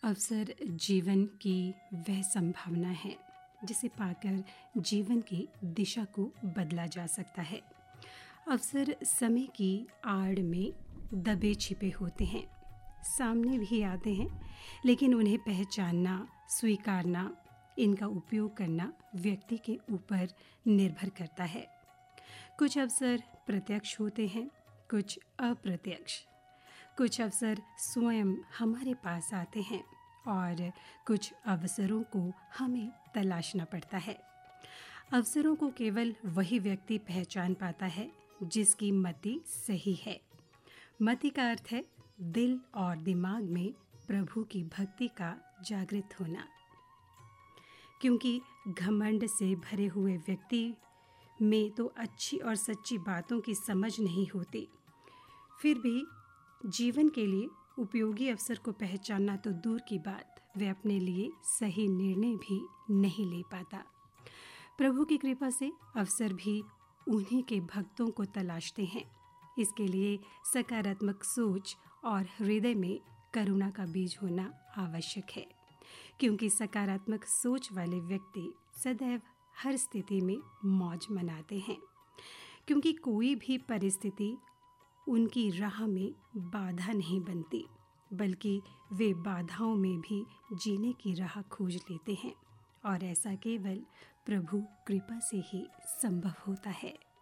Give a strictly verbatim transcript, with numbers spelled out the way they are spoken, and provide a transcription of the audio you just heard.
अवसर जीवन की वह संभावना है जिसे पाकर जीवन की दिशा को बदला जा सकता है। अवसर समय की आड़ में दबे छिपे होते हैं, सामने भी आते हैं, लेकिन उन्हें पहचानना, स्वीकारना, इनका उपयोग करना व्यक्ति के ऊपर निर्भर करता है। कुछ अवसर प्रत्यक्ष होते हैं, कुछ अप्रत्यक्ष। कुछ अवसर स्वयं हमारे पास आते हैं और कुछ अवसरों को हमें तलाशना पड़ता है। अवसरों को केवल वही व्यक्ति पहचान पाता है जिसकी मति सही है। मति का अर्थ है दिल और दिमाग में प्रभु की भक्ति का जागृत होना। क्योंकि घमंड से भरे हुए व्यक्ति में तो अच्छी और सच्ची बातों की समझ नहीं होती, फिर भी जीवन के लिए उपयोगी अवसर को पहचानना तो दूर की बात, वे अपने लिए सही निर्णय भी नहीं ले पाता। प्रभु की कृपा से अवसर भी उन्हीं के भक्तों को तलाशते हैं। इसके लिए सकारात्मक सोच और हृदय में करुणा का बीज होना आवश्यक है, क्योंकि सकारात्मक सोच वाले व्यक्ति सदैव हर स्थिति में मौज मनाते हैं, क्योंकि कोई भी परिस्थिति उनकी राह में बाधा नहीं बनती, बल्कि वे बाधाओं में भी जीने की राह खोज लेते हैं और ऐसा केवल प्रभु कृपा से ही संभव होता है।